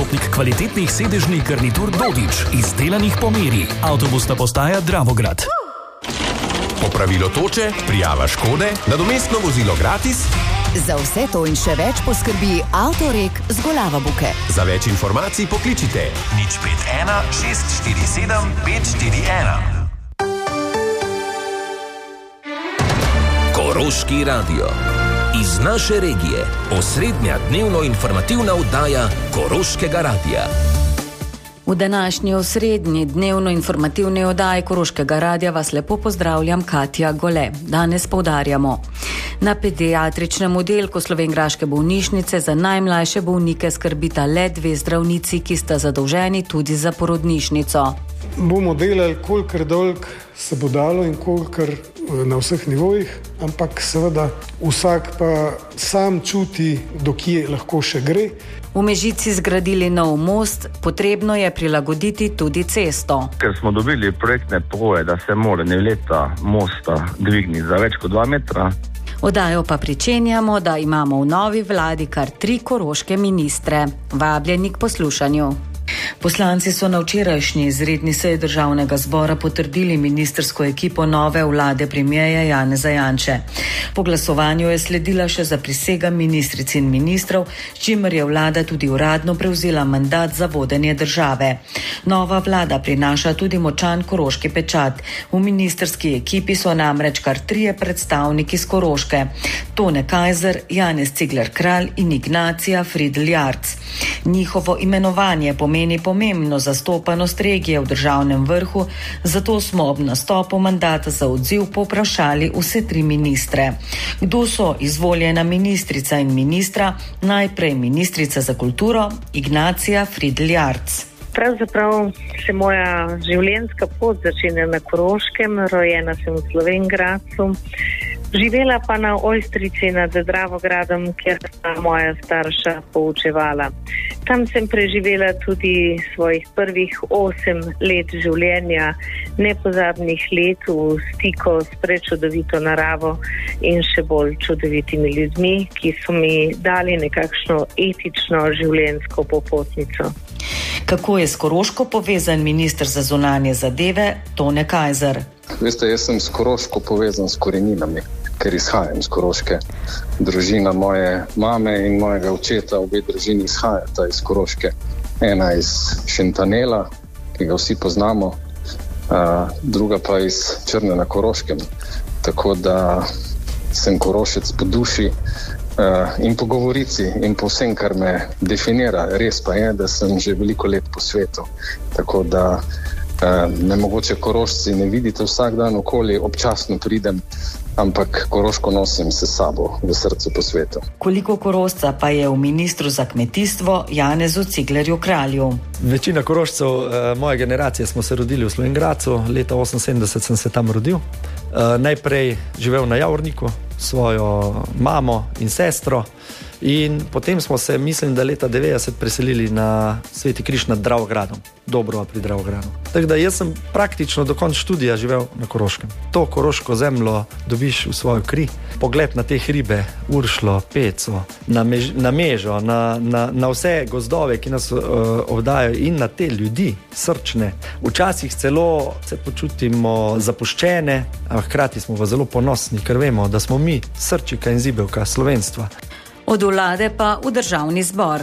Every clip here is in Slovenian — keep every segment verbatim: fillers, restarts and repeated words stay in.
sopotnik kvalitetnih sedežnih garnitur Dodič, izdelanih po meri. Avtobusna postaja Dravograd. Popravilo toče, prijava škode, nadomestno vozilo gratis. Za vse to in še več poskrbi Avtorek z Golava Buke. Za več informacij pokličite nič pet ena šest štiri sedem pet štiri ena. Koroški radio. Iz naše regije. Osrednja dnevno informativna oddaja Koroškega radia. V današnji osrednji dnevno informativni oddaji Koroškega radia vas lepo pozdravljam, Katja Gole. Danes poudarjamo. Na pediatričnem oddelku Slovenjgraške bolnišnice za najmlajše bolnike skrbita le dve zdravnici, ki sta zadolženi tudi za porodnišnico. Bomo delali, kolikor dolg se bo dalo in kolikor na vseh nivojih, ampak seveda vsak pa sam čuti, do kje lahko še gre. V Mežici zgradili nov most, potrebno je prilagoditi tudi cesto. Ker smo dobili projektne pogoje, da se mora leta mosta dvigniti za več kot dva metra. Oddajo pa pričenjamo, da imamo v novi vladi kar tri koroške ministre. Vabljeni k poslušanju. Poslanci so na včerajšnji izredni seji Državnega zbora potrdili ministrsko ekipo nove vlade premierja Janeza Janše. Po glasovanju je sledila še zaprisega ministric in ministrov, s čimer je vlada tudi uradno prevzela mandat za vodenje države. Nova vlada prinaša tudi močan koroški pečat. V ministrski ekipi so namreč kar trije predstavniki iz Koroške. Tone Kajzer, Janez Cigler Kralj in Ignacija Fridl Jarc. Njihovo imenovanje pomeni pomembno zastopanost regije v državnem vrhu, zato smo ob nastopu mandata za odziv povprašali vse tri ministre. Kdo so izvoljena ministrica in ministra? Najprej ministrica za kulturo Ignacija Fridl Jarc. Pravzaprav se moja življenjska pot začenja na Koroškem, rojena sem v Slovenjgradcu. Živela pa na Ojstrici nad Dravogradom, kjer sta moja starša poučevala. Tam sem preživela tudi svojih prvih osem let življenja, nepozabnih let v stiku s prečudovito naravo in še bolj čudovitimi ljudmi, ki so mi dali nekakšno etično življenjsko popotnico. Kako je s Koroško povezan minister za zunanje zadeve Tone Kajzer? Veste, jaz sem s Koroško povezan s koreninami, ker izhajam iz Koroške. Družina moje mame in mojega očeta, obe družini izhajata iz Koroške. Ena iz Šentanela, ki ga vsi poznamo, druga pa iz Črne na Koroškem. Tako da sem Korošec po duši in po govorici in po vsem, kar me definira. Res pa je, da sem že veliko let po svetu. Tako da me mogoče Korošci ne vidite vsak dan okoli, občasno pridem, ampak Koroško nosim se sabo v srcu po svetu. Koliko Korošca pa je v ministru za kmetijstvo Janezu Ciglerju Kralju? Večina Korošcev eh, moje generacije smo se rodili v Slovenjgradcu, leta oseminsedemdeset sem se tam rodil. Eh, najprej živel na Javorniku, svojo mamo in sestro, in potem smo se, mislim, da leta devetdeset preselili na Sveti Križ nad Dravogradom, Dobrova pri Dravogradu. Tako da jaz sem praktično do konca študija živel na Koroškem. To koroško zemljo dobiš v svojo kri. Pogled na te hribe, Uršlo, Peco, na, mež, na Mežo, na, na, na vse gozdove, ki nas uh, obdajajo, in na te ljudi, srčne. Včasih celo se počutimo zapuščene, a hkrati smo pa zelo ponosni, ker vemo, da smo mi srčika in zibelka slovenstva. Od vlade pa v državni zbor.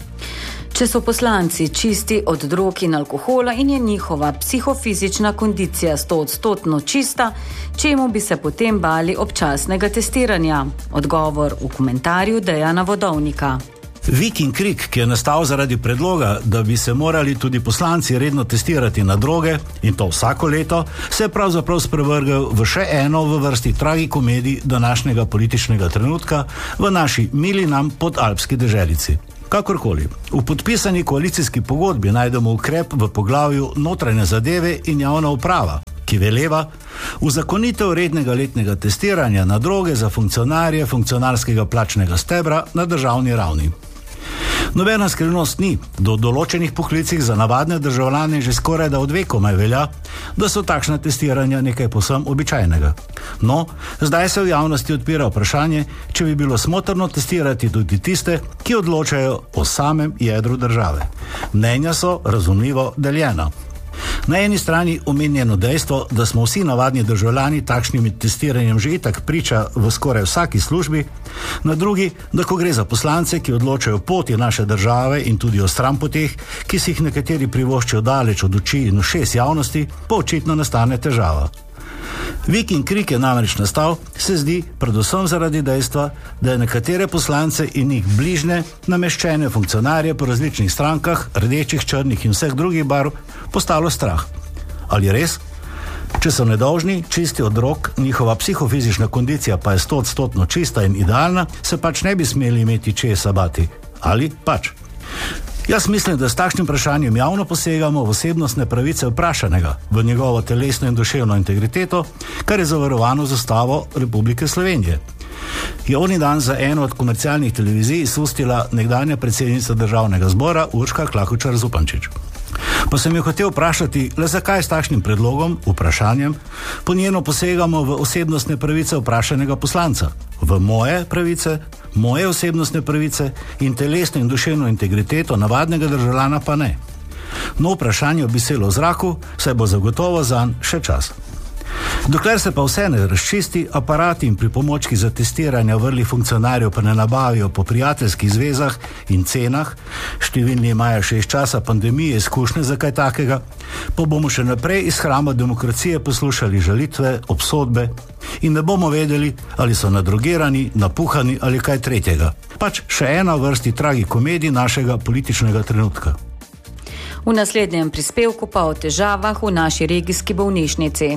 Če so poslanci čisti od drog in alkohola in je njihova psihofizična kondicija stoodstotno čista, čemu bi se potem bali občasnega testiranja? Odgovor v komentarju Dejana Vodovnika. Vik in krik, ki je nastal zaradi predloga, da bi se morali tudi poslanci redno testirati na droge, in to vsako leto, se je pravzaprav sprevrgel v še eno v vrsti tragikomedij današnjega političnega trenutka v naši mili nam podalpski deželici. Kakorkoli, v podpisani koalicijski pogodbi najdemo ukrep v poglavju notranje zadeve in javna uprava, ki veleva uzakonitev rednega letnega testiranja na droge za funkcionarje funkcionarskega plačnega stebra na državni ravni. Nobena skrivnost ni, do določenih poklicih za navadne državljane že skoraj da od vekomaj velja, da so takšna testiranja nekaj povsem običajnega. No, zdaj se v javnosti odpira vprašanje, če bi bilo smotrno testirati tudi tiste, ki odločajo o samem jedru države. Mnenja so razumljivo deljena. Na eni strani omenjeno dejstvo, da smo vsi navadni državljani takšnim testiranjem že itak priča v skoraj vsaki službi, na drugi, da ko gre za poslance, ki odločajo poti naše države in tudi o stranpoteh, ki si jih nekateri privoščijo daleč od oči in ušes javnosti, pa očitno nastane težava. Vik in krik je namreč nastal, se zdi, predvsem zaradi dejstva, da je nekatere poslance in njih bližne nameščene funkcionarje po različnih strankah, rdečih, črnih in vseh drugih barv, postalo strah. Ali res? Če so nedolžni, čisti od rok, njihova psihofizična kondicija pa je stoodstotno čista in idealna, se pač ne bi smeli imeti česa bati. Ali pač? Jaz mislim, da s takšnim vprašanjem javno posegamo v osebnostne pravice vprašanega, v njegovo telesno in duševno integriteto, kar je zavarovano z Ustavo Republike Slovenije. Je oni dan za eno od komercialnih televizij izustila nekdanja predsednica Državnega zbora Urška Klakočar Zupančič. Pa sem jo hotel vprašati, le zakaj s takšnim predlogom, vprašanjem, po njeno posegamo v osebnostne pravice vprašanega poslanca, v moje pravice, moje osebnostne pravice in telesno in duševno integriteto navadnega državljana pa ne. No, vprašanje obviselo v zraku, saj bo zagotovo zanj še čas. Dokler se pa vse ne razčisti, aparati in pripomočki za testiranje vrlih funkcionarjev pa ne nabavijo po prijateljskih zvezah in cenah, številni imajo še iz časa pandemije izkušnje za kaj takega, pa bomo še naprej iz hrama demokracije poslušali žalitve, obsodbe in ne bomo vedeli, ali so nadrogirani, napuhani ali kaj tretjega. Pač še ena vrsti tragikomedij našega političnega trenutka. V naslednjem prispevku pa o težavah v naši regijski bolnišnici.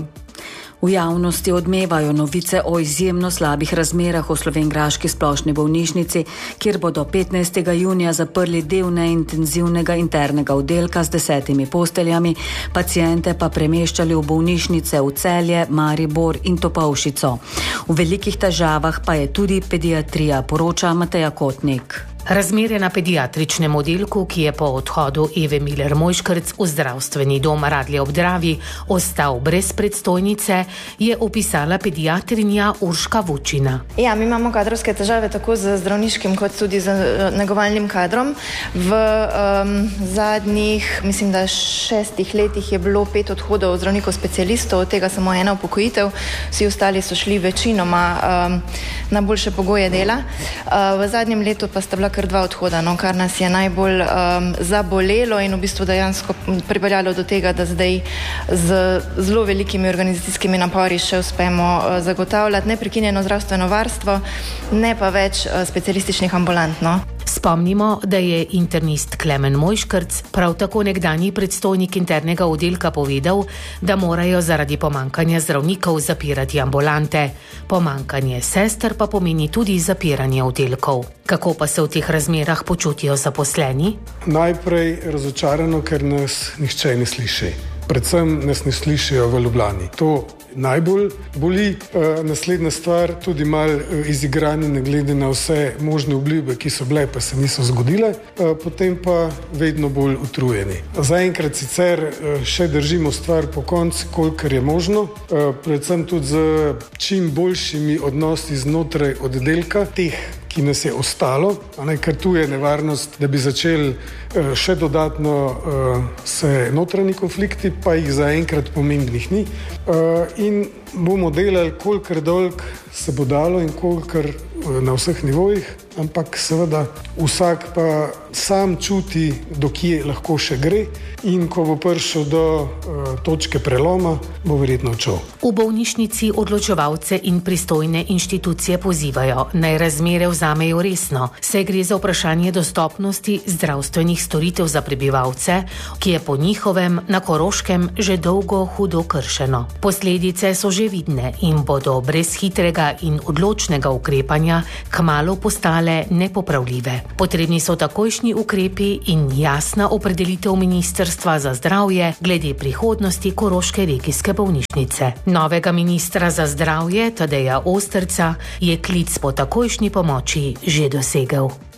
V javnosti odmevajo novice o izjemno slabih razmerah v slovenjgraški splošni bolnišnici, kjer bodo petnajstega junija zaprli del neintenzivnega internega oddelka z desetimi posteljami, paciente pa premeščali v bolnišnice v Celje, Maribor in Topolšico. V velikih težavah pa je tudi pediatrija, poroča Mateja Kotnik. Razmere na pediatričnem oddelku, ki je po odhodu Eve Miller Mojškrc v zdravstveni dom Radlje ob Dravi ostal brez predstojnice, je opisala pediatrinja Urška Vučina. Ja, mi imamo kadrovske težave tako z zdravniškim kot tudi z negovalnim kadrom. V um, zadnjih, mislim, da šestih letih je bilo pet odhodov zdravnikov specialistov, od tega samo ena upokojitev, vsi ostali so šli večinoma um, na boljše pogoje dela. Uh, v zadnjem letu pa sta bila kar dva odhoda, no, kar nas je najbolj um, zabolelo in v bistvu dejansko pripeljalo do tega, da zdaj z zelo velikimi organizacijskimi napori še uspemo uh, zagotavljati neprekinjeno zdravstveno varstvo, ne pa več uh, specialističnih ambulant. No. Spomnimo, da je internist Klemen Mojškrc, prav tako nekdanji predstojnik internega oddelka, povedal, da morajo zaradi pomankanja zdravnikov zapirati ambulante. Pomankanje sester pa pomeni tudi zapiranje oddelkov. Kako pa se v teh razmerah počutijo zaposleni? Najprej razočarano, ker nas nihče ne sliši. Predvsem nas ne slišijo v Ljubljani. To najbolj boli. E, naslednja stvar, tudi malo izigrani, ne glede na vse možne obljube, ki so bile, pa se niso zgodile, e, potem pa vedno bolj utrujeni. Zaenkrat sicer e, še držimo stvar po koncu, kolikor je možno, e, predvsem tudi z čim boljšimi odnosi znotraj oddelka, teh, ki nas je ostalo, ne, ker tu je nevarnost, da bi začeli uh, še dodatno uh, se notranji konflikti, pa jih zaenkrat pomembnih ni. Uh, in bomo delali, kolikor dolg se bo dalo in kolikor uh, na vseh nivojih, ampak seveda vsak pa sam čuti, do kje lahko še gre in ko bo prišel do uh, točke preloma, bo verjetno odšel. V bolnišnici odločevalce in pristojne inštitucije pozivajo, naj razmere vzamejo resno, saj gre za vprašanje dostopnosti zdravstvenih storitev za prebivalce, ki je po njihovem na Koroškem že dolgo hudo kršeno. Posledice so že vidne in bodo brez hitrega in odločnega ukrepanja kmalu postale nepopravljive. Potrebni so takojšnji ukrepi in jasna opredelitev Ministrstva za zdravje glede prihodnosti Koroške regijske bolnišnice. Novega ministra za zdravje Tadeja Osterca je klic po takojšnji pomoči že dosegel.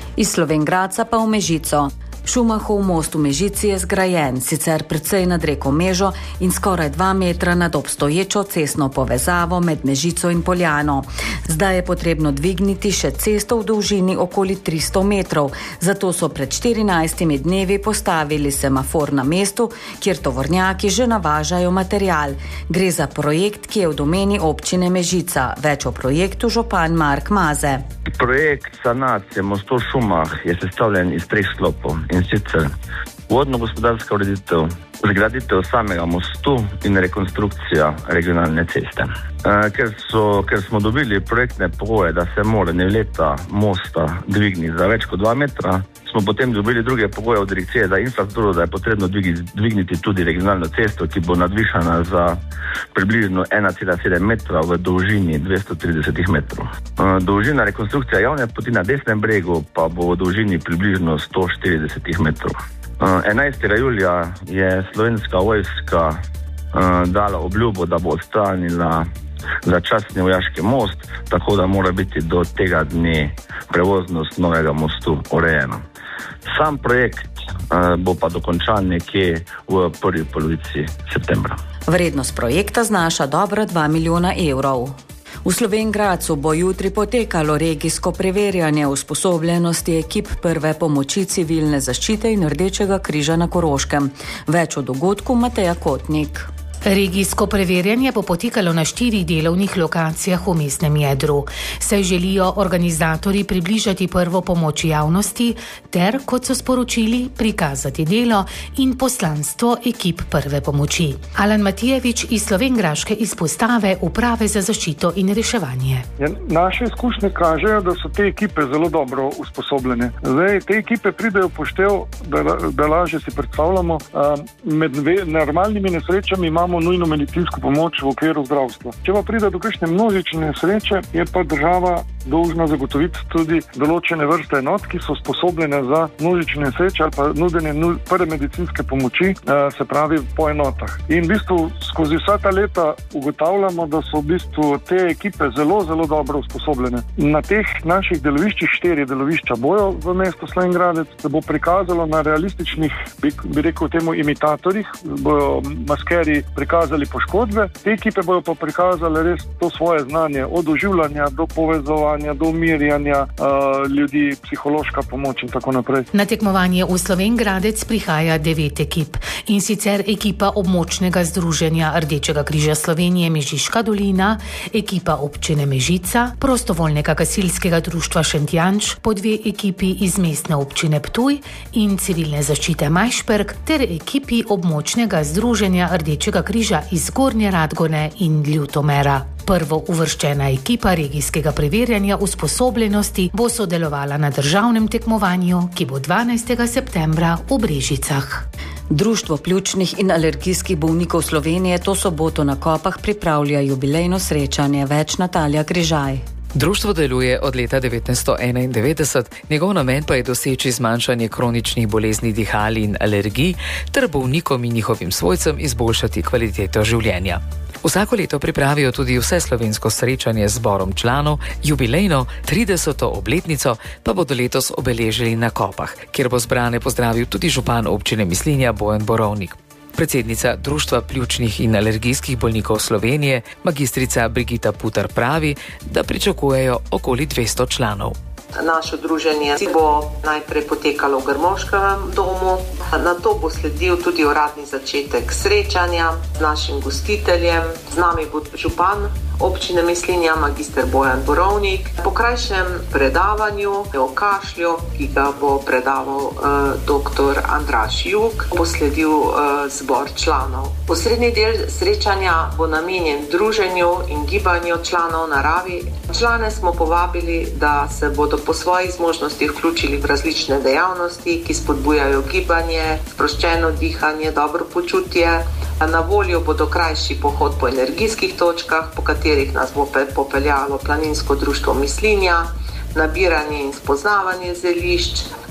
Iz Slovenj Gradca pa v Mežico. Šumahov most v Mežici je zgrajen, sicer precej nad reko Mežo in skoraj dva metra nad obstoječo cestno povezavo med Mežico in Poljano. Zdaj je potrebno dvigniti še cesto v dolžini okoli tristo metrov, zato so pred štirinajstimi dnevi postavili semafor na mestu, kjer tovornjaki že navažajo material. Gre za projekt, ki je v domeni občine Mežica. Več o projektu župan Mark Maze. Projekt sanacije mostov v Šumah je sestavljen iz treh sklopov. In sicer vodno-gospodarska ureditev, zgraditev samega mostu in rekonstrukcija regionalne ceste. E, ker, so, ker smo dobili projektne pogoje, da se mora nevleta mosta dvigniti za več kot dva metra, smo potem dobili druge pogoje od direkcije za infrastrukturo, da je potrebno dvigniti tudi regionalno cesto, ki bo nadvišana za približno ena cela sedem metra v dolžini dvesto trideset metrov. E, dolžina rekonstrukcije javne poti na desnem bregu pa bo v dolžini približno sto štirideset metrov. enajstega julija je Slovenska vojska uh, dala obljubo, da bo odstranila začasni vojaški most, tako da mora biti do tega dne prevoznost novega mostu urejena. Sam projekt uh, bo pa dokončan nekje v prvi polovici septembra. Vrednost projekta znaša dobro dva milijona evrov. V Slovenj Gradcu bo jutri potekalo regijsko preverjanje usposobljenosti ekip prve pomoči civilne zaščite in Rdečega križa na Koroškem. Več o dogodku Mateja Kotnik. Regijsko preverjanje bo potekalo na štirih delovnih lokacijah v mestnem jedru. Saj želijo organizatorji približati prvo pomoč javnosti ter, kot so sporočili, prikazati delo in poslanstvo ekip prve pomoči. Alan Matijevič iz slovenjgraške izpostave Uprave za zaščito in reševanje. Ja, naše izkušnje kažejo, da so te ekipe zelo dobro usposobljene. Zdaj, te ekipe pridejo poštev, da, da lažje si predstavljamo. Med normalnimi nesrečami imamo nujno medicinsko pomoč v okviru zdravstva. Če pa pride do kakšne množične nesreče, je pa država dolžna zagotoviti tudi določene vrste enot, ki so sposobljene za množične nesreče ali pa nudenje prve medicinske pomoči, se pravi po enotah. In v bistvu skozi vsa ta leta ugotavljamo, da so v bistvu te ekipe zelo, zelo dobro usposobljene. Na teh naših deloviščih, štiri delovišča bojo v mestu Slovenj Gradec, se bo prikazalo na realističnih, bi, bi rekel temu, imitatorjih, bojo maskeri prikazali poškodbe, te ekipe bojo pa prikazali res to svoje znanje od oživljanja do povezovanja, do umirjanja uh, ljudi, psihološka pomoč in tako naprej. Na tekmovanje v Slovenj Gradec prihaja devet ekip, in sicer ekipa območnega združenja Rdečega križa Slovenije Mežiška dolina, ekipa občine Mežica, prostovoljnega gasilskega društva Šentjanč, po dve ekipi iz mestne občine Ptuj in civilne zaščite Majšperk ter ekipi območnega združenja Rdečega križa iz Gornje Radgone in Ljutomera. Prvo uvrščena ekipa regijskega preverjanja usposobljenosti bo sodelovala na državnem tekmovanju, ki bo dvanajstega septembra v Brežicah. Društvo pljučnih in alergijskih bolnikov Slovenije to soboto na Kopah pripravlja jubilejno srečanje. Več Natalija Križaj. Društvo deluje od leta devetnajststo enaindevetdeset, njegov namen pa je doseči zmanjšanje kroničnih bolezni dihal in alergij ter bolnikom in njihovim svojcem izboljšati kvaliteto življenja. Vsako leto pripravijo tudi vse slovensko srečanje z zborom članov, jubilejno trideseto obletnico pa bodo letos obeležili na Kopah, kjer bo zbrane pozdravil tudi župan občine Mislinja Bojan Borovnik. Predsednica Društva pljučnih in alergijskih bolnikov Slovenije, magistrica Brigita Putar, pravi, da pričakujejo okoli dvesto članov. Naše druženje bo najprej potekalo v Grmovškem domu, na to bo sledil tudi uradni začetek srečanja z našim gostiteljem. Z nami bo župan občine Mislinja, magister Bojan Borovnik, po krajšem predavanju o kašlju, ki ga bo predaval uh, doktor Andraž Juk, bo sledil uh, zbor članov. Osrednji del srečanja bo namenjen druženju in gibanju članov v naravi. Člane smo povabili, da se bodo po svojih zmožnostih vključili v različne dejavnosti, ki spodbujajo gibanje, sproščeno dihanje, dobro počutje. Na voljo bodo krajši pohod po energijskih točkah, po katerih nas bo popeljalo Planinsko društvo Mislinja, nabiranje in spoznavanje zelišč.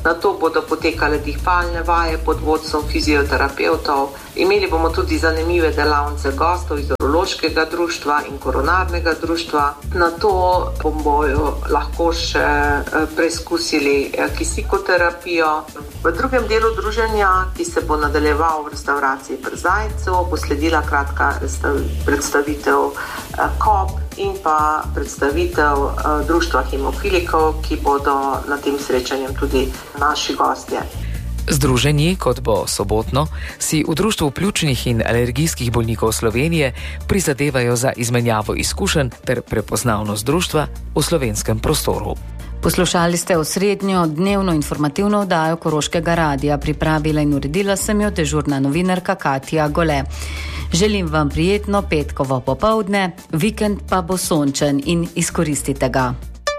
Na to bodo potekale dihalne vaje pod vodstvom fizioterapevtov. Imeli bomo tudi zanimive delavnice gostov iz urološkega društva in koronarnega društva. Na to bomo lahko še preizkusili kisikoterapijo. V drugem delu druženja, ki se bo nadaljeval v restavraciji Pri Zajcu, bo sledila kratka predstavitev K O P in pa predstavitev društva hemofilikov, ki bodo na tem srečanjem tudi naši gostje. Združenji, kot bo sobotno, si v Društvu pljučnih in alergijskih bolnikov Slovenije prizadevajo za izmenjavo izkušenj ter prepoznavnost društva v slovenskem prostoru. Poslušali ste osrednjo dnevno informativno oddajo Koroškega radija. Pripravila in uredila sem jo dežurna novinarka Katja Gole. Želim vam prijetno petkovo popoldne, vikend pa bo sončen in izkoristite ga.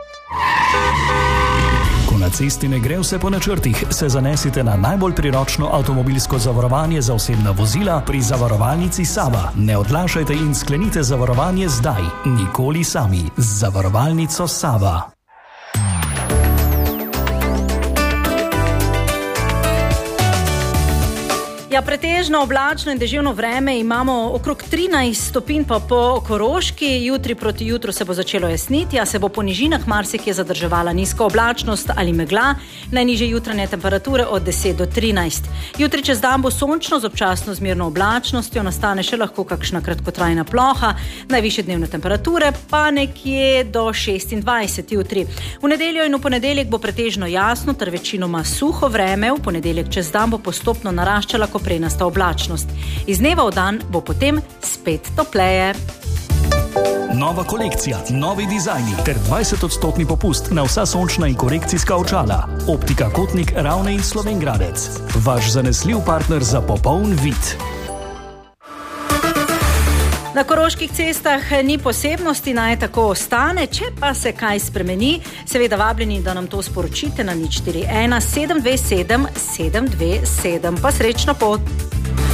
Ko na cesti ne gre vse po načrtih, se zanesite na najbolj priročno avtomobilsko zavarovanje za osebna vozila pri zavarovalnici Sava. Ne odlašajte in sklenite zavarovanje zdaj, nikoli sami. Z zavarovalnico Sava. Ja, pretežno oblačno in deževno vreme imamo okrog trinajst stopinj pa po Koroški. Jutri proti jutru se bo začelo jasniti, a se bo po nižinah marsikje zadrževala nizka oblačnost ali megla. Najnižje jutranje temperature od deset do trinajst. Jutri čez dan bo sončno z občasno zmerno oblačnostjo, nastane še lahko kakšna kratkotrajna ploha. Najvišje dnevne temperature pa nekje do šestindvajset jutri. V nedeljo in v ponedeljek bo pretežno jasno ter večinoma suho vreme. V ponedeljek čez dan bo postopno naraščala prenasta oblačnost. Iz dneva v dan bo potem spet topleje. Nova kolekcija, novi dizajni ter dvajset odstotni popust na vsa sončna in korekcijska očala. Optika Kotnik, Ravne in Slovengradec. Vaš zanesljiv partner za popoln vid. Na koroških cestah ni posebnosti, naj tako ostane. Če pa se kaj spremeni, seveda vabljeni, da nam to sporočite na nič štiri ena sedem dve sedem sedem dve sedem. Pa srečno pot!